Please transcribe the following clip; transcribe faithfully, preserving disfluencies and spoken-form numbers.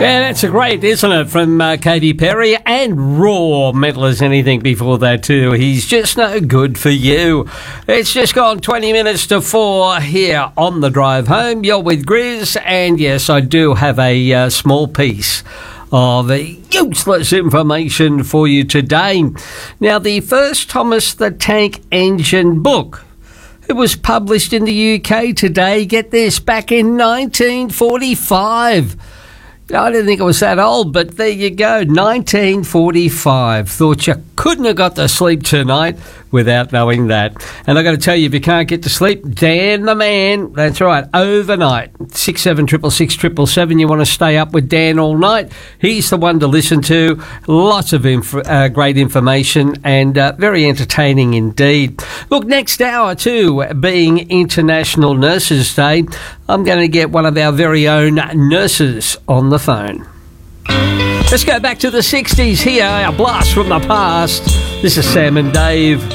Yeah, that's a great, isn't it, from uh, Katy Perry, and Raw, Metal as Anything before that too. He's just no good for you. It's just gone twenty minutes to four here on the drive home. You're with Grizz, and yes, I do have a uh, small piece of useless information for you today. Now, the first Thomas the Tank Engine book, it was published in the U K today, get this, back in nineteen forty-five. I didn't think it was that old, but there you go, nineteen forty-five. Thought you couldn't have got to sleep tonight without knowing that. And I've got to tell you, if you can't get to sleep, Dan the man, that's right, overnight, six seven six six six seven seven, you want to stay up with Dan all night, he's the one to listen to. Lots of inf- uh, great information and uh, very entertaining indeed. Look, next hour too, being International Nurses Day, I'm going to get one of our very own nurses on the phone. Let's go back to the sixties here, a blast from the past. This is Sam and Dave.